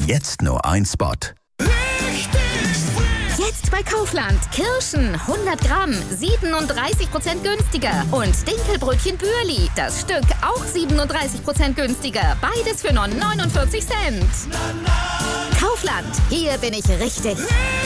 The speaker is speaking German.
Jetzt nur ein Spot. Jetzt bei Kaufland. Kirschen 100 Gramm, 37% günstiger. Und Dinkelbrötchen Bürli, das Stück auch 37% günstiger. Beides für nur 49 Cent. Kaufland, hier bin ich richtig.